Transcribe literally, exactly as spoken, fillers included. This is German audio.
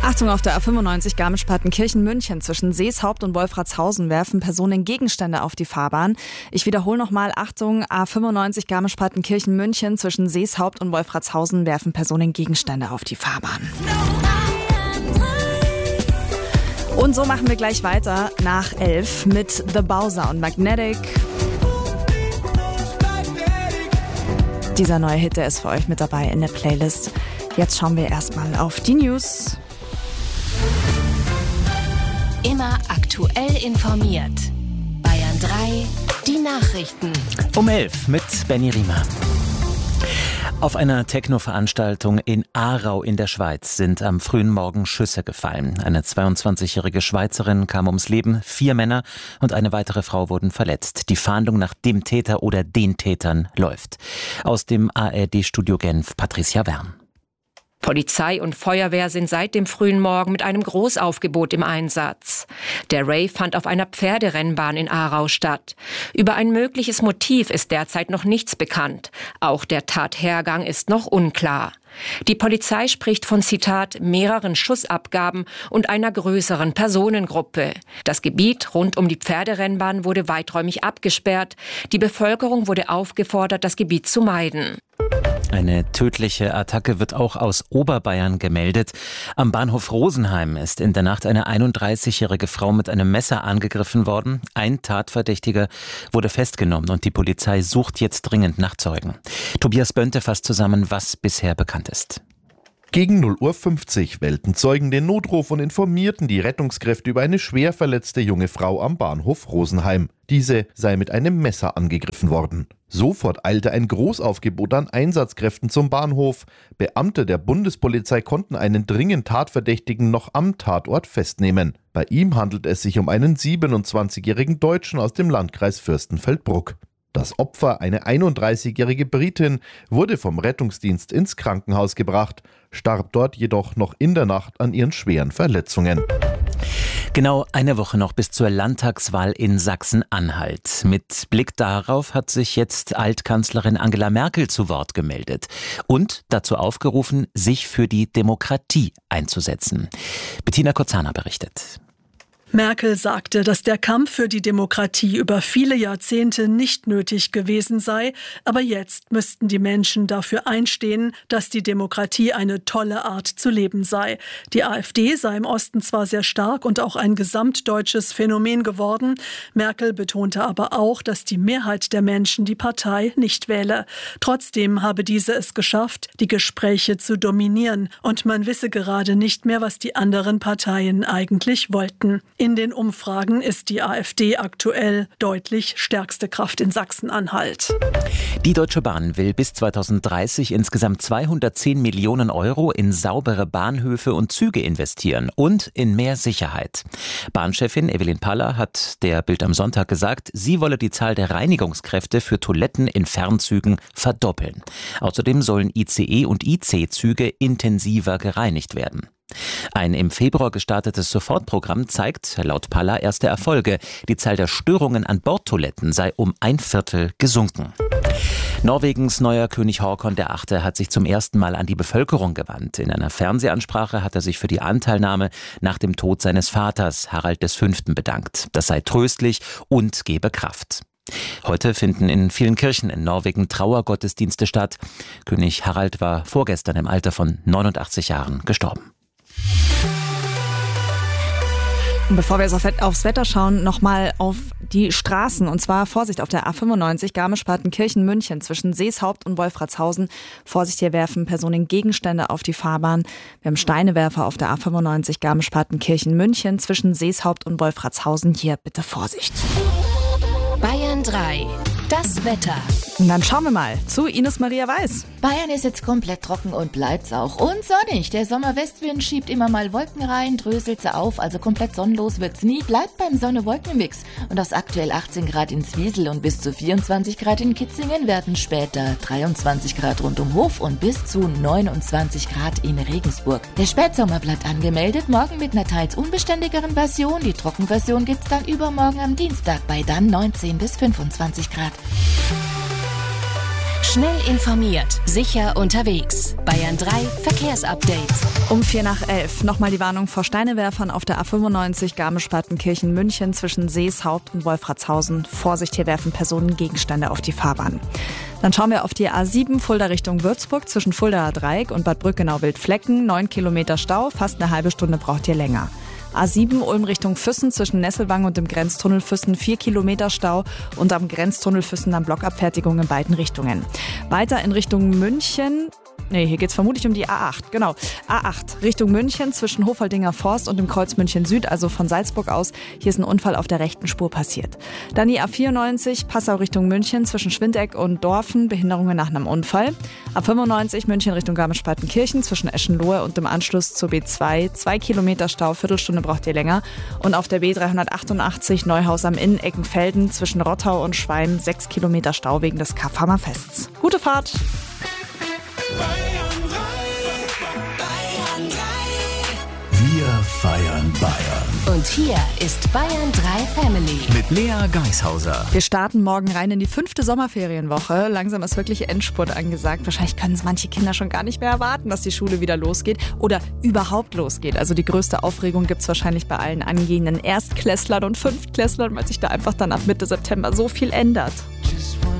Achtung, auf der A fünfundneunzig Garmisch-Partenkirchen-München zwischen Seeshaupt und Wolfratshausen werfen Personen Gegenstände auf die Fahrbahn. Ich wiederhole nochmal, Achtung, A fünfundneunzig Garmisch-Partenkirchen-München zwischen Seeshaupt und Wolfratshausen werfen Personen Gegenstände auf die Fahrbahn. Und so machen wir gleich weiter nach elf mit The Bowser und Magnetic. Dieser neue Hit, der ist für euch mit dabei in der Playlist. Jetzt schauen wir erstmal auf die News. Immer aktuell informiert. Bayern drei, die Nachrichten. Um elf mit Benny Riemer. Auf einer Techno-Veranstaltung in Aarau in der Schweiz sind am frühen Morgen Schüsse gefallen. Eine zweiundzwanzigjährige Schweizerin kam ums Leben, vier Männer und eine weitere Frau wurden verletzt. Die Fahndung nach dem Täter oder den Tätern läuft. Aus dem A R D-Studio Genf, Patricia Wern. Polizei und Feuerwehr sind seit dem frühen Morgen mit einem Großaufgebot im Einsatz. Der Rave fand auf einer Pferderennbahn in Aarau statt. Über ein mögliches Motiv ist derzeit noch nichts bekannt. Auch der Tathergang ist noch unklar. Die Polizei spricht von, Zitat, mehreren Schussabgaben und einer größeren Personengruppe. Das Gebiet rund um die Pferderennbahn wurde weiträumig abgesperrt. Die Bevölkerung wurde aufgefordert, das Gebiet zu meiden. Eine tödliche Attacke wird auch aus Oberbayern gemeldet. Am Bahnhof Rosenheim ist in der Nacht eine einunddreißigjährige Frau mit einem Messer angegriffen worden. Ein Tatverdächtiger wurde festgenommen und die Polizei sucht jetzt dringend nach Zeugen. Tobias Bönte fasst zusammen, was bisher bekannt ist. Gegen null Uhr fünfzig wählten Zeugen den Notruf und informierten die Rettungskräfte über eine schwer verletzte junge Frau am Bahnhof Rosenheim. Diese sei mit einem Messer angegriffen worden. Sofort eilte ein Großaufgebot an Einsatzkräften zum Bahnhof. Beamte der Bundespolizei konnten einen dringend Tatverdächtigen noch am Tatort festnehmen. Bei ihm handelt es sich um einen siebenundzwanzigjährigen Deutschen aus dem Landkreis Fürstenfeldbruck. Das Opfer, eine einunddreißigjährige Britin, wurde vom Rettungsdienst ins Krankenhaus gebracht, starb dort jedoch noch in der Nacht an ihren schweren Verletzungen. Genau eine Woche noch bis zur Landtagswahl in Sachsen-Anhalt. Mit Blick darauf hat sich jetzt Altkanzlerin Angela Merkel zu Wort gemeldet und dazu aufgerufen, sich für die Demokratie einzusetzen. Bettina Kozana berichtet. Merkel sagte, dass der Kampf für die Demokratie über viele Jahrzehnte nicht nötig gewesen sei, aber jetzt müssten die Menschen dafür einstehen, dass die Demokratie eine tolle Art zu leben sei. Die AfD sei im Osten zwar sehr stark und auch ein gesamtdeutsches Phänomen geworden, Merkel betonte aber auch, dass die Mehrheit der Menschen die Partei nicht wähle. Trotzdem habe diese es geschafft, die Gespräche zu dominieren, und man wisse gerade nicht mehr, was die anderen Parteien eigentlich wollten. In den Umfragen ist die AfD aktuell deutlich stärkste Kraft in Sachsen-Anhalt. Die Deutsche Bahn will bis zweitausenddreißig insgesamt zweihundertzehn Millionen Euro in saubere Bahnhöfe und Züge investieren und in mehr Sicherheit. Bahnchefin Evelyn Paller hat der Bild am Sonntag gesagt, sie wolle die Zahl der Reinigungskräfte für Toiletten in Fernzügen verdoppeln. Außerdem sollen I C E und I C-Züge intensiver gereinigt werden. Ein im Februar gestartetes Sofortprogramm zeigt, laut Paller, erste Erfolge. Die Zahl der Störungen an Bordtoiletten sei um ein Viertel gesunken. Norwegens neuer König Håkon der Achte hat sich zum ersten Mal an die Bevölkerung gewandt. In einer Fernsehansprache hat er sich für die Anteilnahme nach dem Tod seines Vaters, Harald der Fünfte, bedankt. Das sei tröstlich und gebe Kraft. Heute finden in vielen Kirchen in Norwegen Trauergottesdienste statt. König Harald war vorgestern im Alter von neunundachtzig Jahren gestorben. Und bevor wir aufs Wetter schauen, nochmal auf die Straßen. Und zwar Vorsicht auf der A fünfundneunzig Garmisch-Partenkirchen-München zwischen Seeshaupt und Wolfratshausen. Vorsicht, hier werfen Personen Gegenstände auf die Fahrbahn. Wir haben Steinewerfer auf der A fünfundneunzig Garmisch-Partenkirchen-München zwischen Seeshaupt und Wolfratshausen. Hier bitte Vorsicht. Bayern drei, das Wetter. Und dann schauen wir mal zu Ines Maria Weiß. Bayern ist jetzt komplett trocken und bleibt's auch. Und sonnig. Der Sommerwestwind schiebt immer mal Wolken rein, dröselt sie auf, also komplett sonnenlos wird's nie. Bleibt beim Sonne-Wolken-Mix. Und aus aktuell achtzehn Grad in Zwiesel und bis zu vierundzwanzig Grad in Kitzingen werden später dreiundzwanzig Grad rund um Hof und bis zu neunundzwanzig Grad in Regensburg. Der Spätsommerblatt angemeldet, morgen mit einer teils unbeständigeren Version. Die Trockenversion gibt's dann übermorgen am Dienstag bei dann neunzehn bis fünfundzwanzig Grad. Schnell informiert, sicher unterwegs. Bayern drei Verkehrsupdate. Um vier nach elf. Nochmal die Warnung vor Steinewerfern auf der A fünfundneunzig Garmisch-Partenkirchen-München zwischen Seeshaupt und Wolfratshausen. Vorsicht, hier werfen Personen Gegenstände auf die Fahrbahn. Dann schauen wir auf die A sieben Fulda Richtung Würzburg zwischen Fuldaer Dreieck und Bad Brückenau-Wildflecken. Neun Kilometer Stau, fast eine halbe Stunde braucht ihr länger. A sieben Ulm Richtung Füssen zwischen Nesselwang und dem Grenztunnel Füssen vier Kilometer Stau und am Grenztunnel Füssen dann Blockabfertigung in beiden Richtungen. Weiter in Richtung München. Nee, hier geht's vermutlich um die A acht, genau. A acht Richtung München zwischen Hofaldinger Forst und dem Kreuz München Süd, also von Salzburg aus. Hier ist ein Unfall auf der rechten Spur passiert. Dann die A vierundneunzig Passau Richtung München zwischen Schwindeck und Dorfen, Behinderungen nach einem Unfall. A fünfundneunzig München Richtung Garmisch-Partenkirchen zwischen Eschenlohe und dem Anschluss zur B zwei. Zwei Kilometer Stau, Viertelstunde braucht ihr länger. Und auf der B dreihundertachtundachtzig Neuhaus am Inn, Eckenfelden zwischen Rottau und Schwein. Sechs Kilometer Stau wegen des Karpfamer-Fests. Gute Fahrt! Wir feiern Bayern. Und hier ist Bayern drei Family. Mit Lea Geishauser. Wir starten morgen rein in die fünfte Sommerferienwoche. Langsam ist wirklich Endspurt angesagt. Wahrscheinlich können es manche Kinder schon gar nicht mehr erwarten, dass die Schule wieder losgeht oder überhaupt losgeht. Also die größte Aufregung gibt es wahrscheinlich bei allen angehenden Erstklässlern und Fünftklässlern, weil sich da einfach dann ab Mitte September so viel ändert.